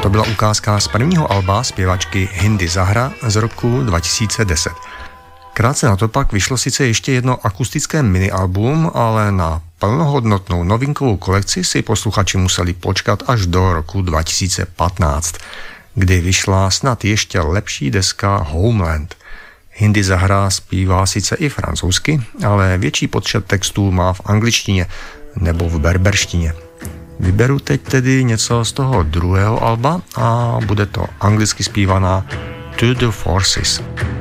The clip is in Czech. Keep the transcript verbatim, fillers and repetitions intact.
To byla ukázka z prvního alba zpěvačky Hindi Zahra z roku dva tisíce deset. Krátce na to pak vyšlo sice ještě jedno akustické minialbum, ale na plnohodnotnou novinkovou kolekci si posluchači museli počkat až do roku dva tisíce patnáct, kdy vyšla snad ještě lepší deska Homeland. Hindi Zahra zpívá sice i francouzsky, ale větší počet textů má v angličtině nebo v berberštině. Vyberu teď tedy něco z toho druhého alba a bude to anglicky zpívaná To the Forces.